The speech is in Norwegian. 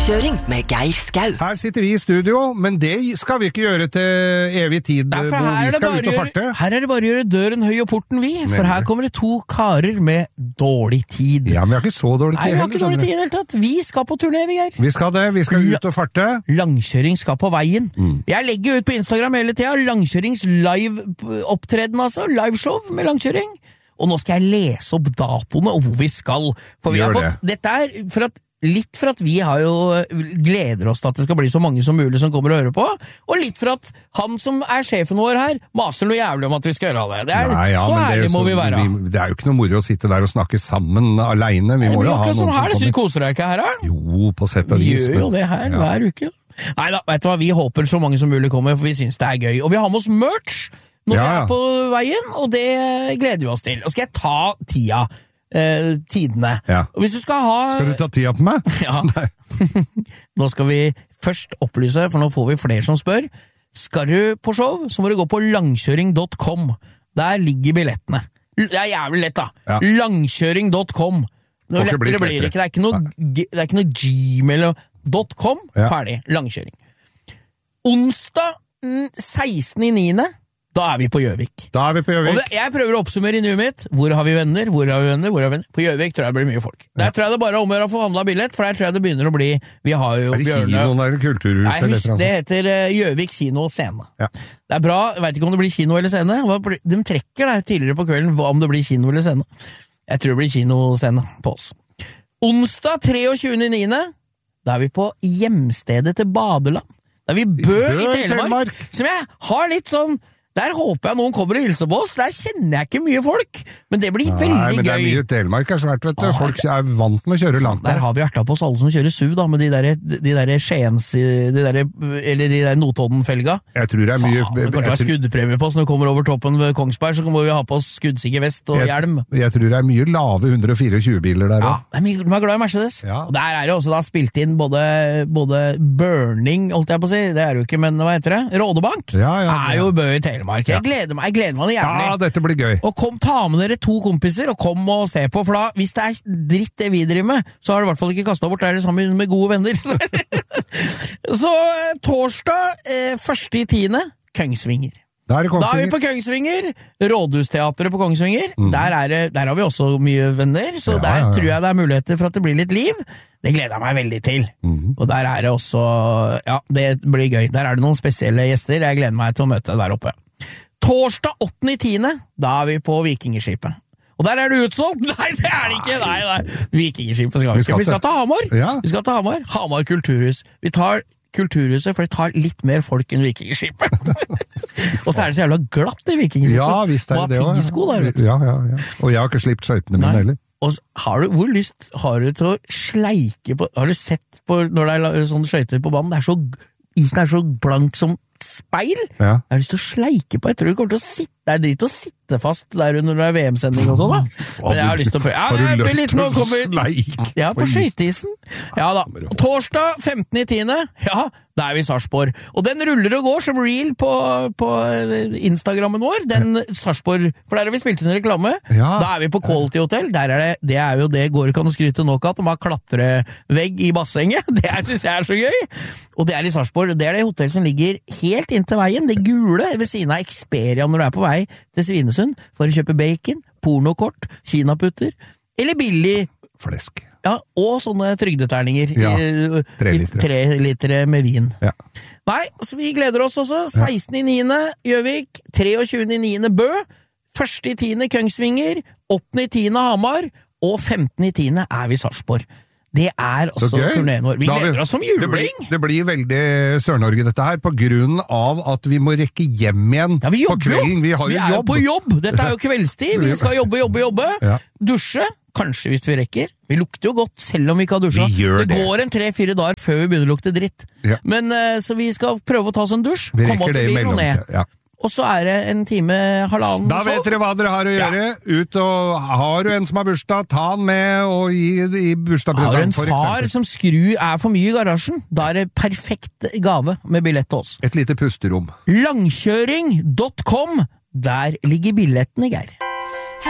Langkjøring med Geir Skau. Her sitter vi i studio, men det skal vi ikke gjøre til evig tid, Nei, hvor vi skal ut og farte. Her er det bare å gjøre døren høy og porten vid, for her kommer det to karer med dårlig tid. Ja, men vi har ikke så dårlig tid. Nei, vi har ikke dårlig tid i det hele tatt. Vi skal på turné, Geir. Vi skal det, vi skal ut og farte. Langkjøring skal på veien. Jeg legger ut på Instagram hele tida, langkjørings live-opptreden altså, liveshow med langkjøring. Og nå skal jeg lese opp datoene og hvor vi skal. For vi har fått, dette er litt for at vi har jo gleder oss til at det skal bli så mange som mulig som kommer og hører på, og litt for at han som er sjefen vår her, maser noe jævlig om at vi skal gjøre det. Så ærlig må vi være. Det er jo ikke noe moro å sitte der og snakke sammen alene. Vi må jo ha noen som kommer. Så koser deg ikke her, da? Jo, på sett og vis. Vi gjør jo det her hver uke. Neida, vet du hva, vi håper så mange som mulig kommer, for vi synes det er gøy. Og vi har med oss merch når vi er på veien, og det gleder vi oss til. Og skal jeg ta tida? Tidene. Og hvis du skal du ta tida på meg? Ja. Nå skal vi først opplyse, for nå får vi flere som spør. Skal du på show, så må du gå på langkjøring.com. Der ligger billettene. Det er jævlig lett da. Langkjøring.com. Noe lettere blir det ikke. Det er ikke noe gmail.com. Ferdig. Langkjøring. Onsdag 16.9. Da er vi på Gjøvik. Og jeg prøver å oppsummere i nuet mitt. Hvor har vi venner? På Gjøvik tror jeg det blir mye folk. Der tror jeg det bare er om å gjøre å få handlet billett, for der tror jeg det begynner å bli... Vi har jo Bjørne... kinoen eller kulturhuset? Nei, husk, det heter Gjøvik kino og scene. Det er bra, jeg vet ikke om det blir kino eller scene. De trekker der tidligere på kvelden om det blir kino eller scene. Jeg tror det blir kino og scene på oss. Onsdag 23.9. Da er vi på hjemstedet til Badeland. Da er vi Bø i Telemark. Som jeg har litt sånn... Der håper jeg noen kommer og hilser på oss. Der kjenner jeg ikke mye folk, men det blir veldig gøy. Nei, men det er mye Telemark er svært, vet du. Folk er vant med å kjøre langt. Der har vi hjertet på oss alle som kjører SUV, da, med de der Skiens, eller de der Notodden-felga. Jeg tror det er mye... Det kan være skuddpremie på oss når vi kommer over toppen ved Kongsberg, så må vi ha på oss skuddsikker vest og hjelm. Jeg tror det er mye lave 124 biler der også. Ja, de er glad i Mercedes. Og der er det også da spilt inn både Burning, holdt jeg på å si, det er jo ikke, men hva heter det? Rådebank er jo Bø i Telemark. Jeg gleder meg jævlig. Ja, dette blir gøy. Og ta med dere 2 kompiser, og kom og se på, for da, hvis det er dritt det vi driver med, så har det i hvert fall ikke kastet bort, det er det sammen med gode venner. Så torsdag 1.10. Kongsvinger. Da er vi på Kongsvinger, Rådhusteatret på Kongsvinger. Der har vi også mye venner, så der tror jeg det er muligheter for at det blir litt liv. Det gleder jeg meg veldig til. Og der er det også, det blir gøy. Der er det noen spesielle gjester, jeg gleder meg til å møte der oppe. Torsdag 8.10. Da er vi på Vikingskipet. Og der er det utsolgt! Nei, det er det ikke! Nei. Vikingskipet skal vi ikke. Vi skal til Hamar. Vi skal til Hamar. Hamar kulturhus. Vi tar kulturhuset, for det tar litt mer folk enn Vikingskipet. Og så er det så jævla glatt i Vikingskipet. Ja, visst er det også. Piggesko der, vet du. Ja. Og jeg har ikke slipt skøytene mine heller. Og hvor lyst har du til å sleike på... Har du sett på når det er sånne skøyter på banen? Isen er så blank som speil. Jeg har lyst til å sleike på. Jeg tror du kommer til å sitte. Det er dritt å sitte fast der under det er VM-sending og sånn da. Men jeg har lyst til å prøve. Har du lyst til å sleike? Ja, på skøyteisen. Ja da. Torsdag 15.10. Ja, da er vi i Sarpsborg. Og den ruller og går som reel på Instagrammen vår. Den Sarpsborg, for der har vi spilt inn reklame. Da er vi på Quality Hotel. Der det er jo det går kan skryte nok at de har klatrevegg i bassenget. Det synes jeg er så gøy. Og det er i Sarpsborg. Det er det hotell som ligger helt inntil veien. Det gule ved siden av Xperia når du er på vei til Svinesund for å kjøpe bacon, pornokort, kinaputter, eller billig flesk. Ja, og sånne trygdeterninger. 3 liter med vin. Nei, så vi gleder oss også. 16.9. Gjøvik, 23.9. Bø, 1.10. Kongsvinger, 8.10. Hamar, og 15.10. er vi i Sarpsborg. Det er også turneen vår. Vi gleder oss som juling! Det blir veldig Sør-Norge dette her, på grunn av at vi må rekke hjem igjen på kvelden. Vi er jo på jobb! Dette er jo kveldstid. Vi skal jobbe. Dusje, kanskje hvis vi rekker. Vi lukter jo godt, selv om vi ikke har dusja. Det går 3-4 dager før vi begynner å lukte dritt. Men så vi skal prøve å ta oss en dusj. Komme oss i bilen og ned. Og så er det 1 time, 1,5. Da vet dere hva dere har å gjøre. Ut og har du en som har bursdag, ta han med og gi bursdagspresang, for eksempel. Har du en far som er for mye i garasjen, da er det perfekt gave med billett til oss. Et lite pusterom. Langkjøring.com, der ligger billettene, Geir.